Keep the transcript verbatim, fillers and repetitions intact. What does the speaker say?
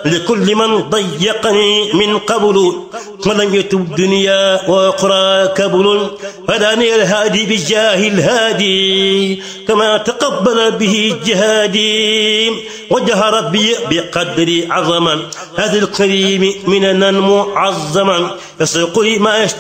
لكل من ضيقني من قبل ولم يتب دنيا وأخرى كبل فداني الهادي بجاه الهادي كما تقبل به جهادي وجه ربي بقدر عظما هذا الكريم مننا معظما يسوق لي ما